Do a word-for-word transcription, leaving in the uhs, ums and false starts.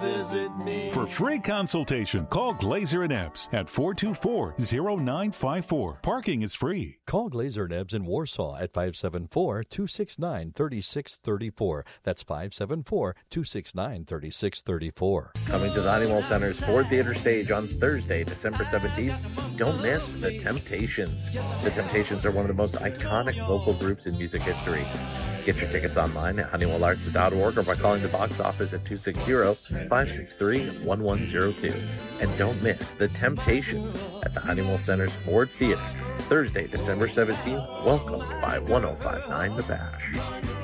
visit me. For free consultation, call Glazer and Epps at four two four, zero nine five four. Parking is free. Call Glazer and Ebbs in Warsaw at five seven four, two six nine, three six three four. That's five seven four, two six nine, three six three four. Coming to the Honeywell Center's Ford Theater stage on Thursday, December seventeenth, don't miss The Temptations. The Temptations are one of the most iconic vocal groups in music history. Get your tickets online at honeywell arts dot org or by calling the box office at two six zero, five six three, one one zero two. And don't miss The Temptations at the Honeywell Center's Ford Theater, Thursday, December seventeenth, welcome by one oh five point nine The Bash.